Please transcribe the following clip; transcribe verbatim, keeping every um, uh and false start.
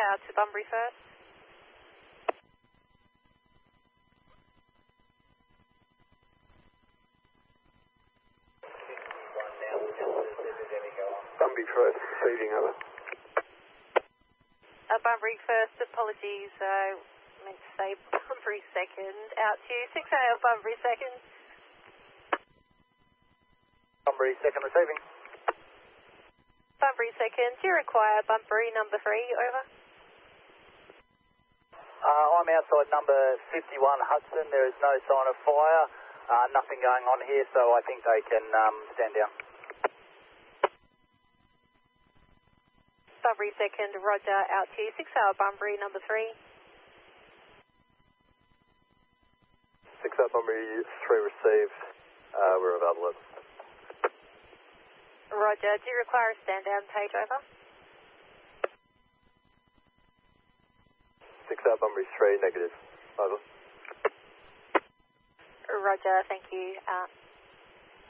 Tower to Bunbury first. Bunbury first, receiving over. Uh, Bunbury first, apologies, I uh, meant to say Bunbury second. Out to six A L Bunbury second. Bunbury second receiving. Bunbury second, do you require Bunbury number three, over? Uh, I'm outside number fifty-one Hudson, there is no sign of fire, uh, nothing going on here, so I think they can um, stand down. Bunbury second, roger, out to six A L Bunbury number three. six A L Bunbury three received, uh, we're available. Roger, do you require a stand down page, over? six A L Bunbury three, negative, over. Roger, thank you. Uh,